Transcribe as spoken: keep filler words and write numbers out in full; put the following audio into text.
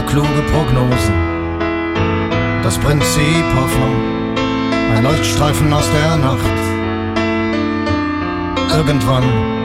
kluge Prognosen. Das Prinzip Hoffnung, ein Leuchtstreifen aus der Nacht. Irgendwann